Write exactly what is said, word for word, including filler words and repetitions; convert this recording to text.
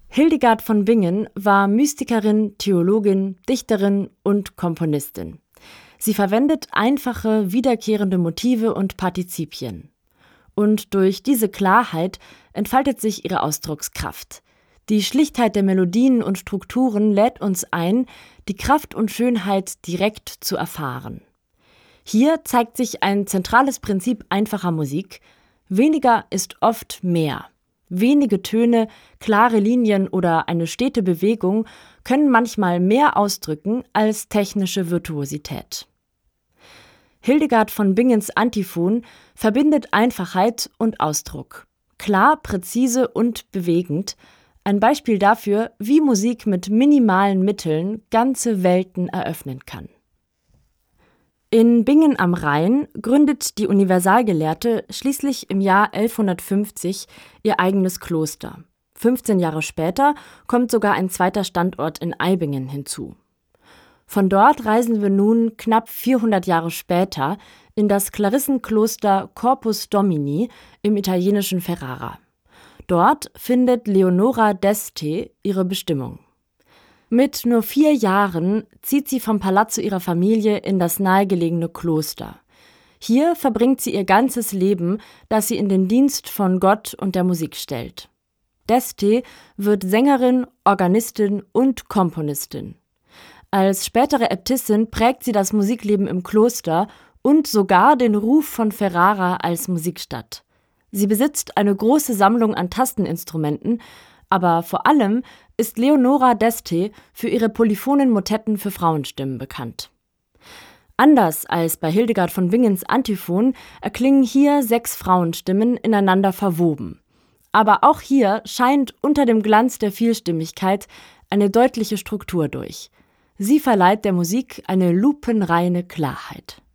Hildegard von Bingen war Mystikerin, Theologin, Dichterin und Komponistin. Sie verwendet einfache, wiederkehrende Motive und Partizipien. Und durch diese Klarheit entfaltet sich ihre Ausdruckskraft. Die Schlichtheit der Melodien und Strukturen lädt uns ein, die Kraft und Schönheit direkt zu erfahren. Hier zeigt sich ein zentrales Prinzip einfacher Musik: Weniger ist oft mehr. Wenige Töne, klare Linien oder eine stete Bewegung können manchmal mehr ausdrücken als technische Virtuosität. Hildegard von Bingens Antiphon verbindet Einfachheit und Ausdruck. Klar, präzise und bewegend. Ein Beispiel dafür, wie Musik mit minimalen Mitteln ganze Welten eröffnen kann. In Bingen am Rhein gründet die Universalgelehrte schließlich im Jahr elfhundertfünfzig ihr eigenes Kloster. fünfzehn Jahre später kommt sogar ein zweiter Standort in Eibingen hinzu. Von dort reisen wir nun knapp vierhundert Jahre später in das Klarissenkloster Corpus Domini im italienischen Ferrara. Dort findet Leonora d'Este ihre Bestimmung. Mit nur vier Jahren zieht sie vom Palazzo ihrer Familie in das nahegelegene Kloster. Hier verbringt sie ihr ganzes Leben, das sie in den Dienst von Gott und der Musik stellt. d'Este wird Sängerin, Organistin und Komponistin. Als spätere Äbtissin prägt sie das Musikleben im Kloster und sogar den Ruf von Ferrara als Musikstadt. Sie besitzt eine große Sammlung an Tasteninstrumenten, aber vor allem ist Leonora d'Este für ihre polyphonen Motetten für Frauenstimmen bekannt. Anders als bei Hildegard von Bingens Antiphon erklingen hier sechs Frauenstimmen ineinander verwoben. Aber auch hier scheint unter dem Glanz der Vielstimmigkeit eine deutliche Struktur durch. Sie verleiht der Musik eine lupenreine Klarheit.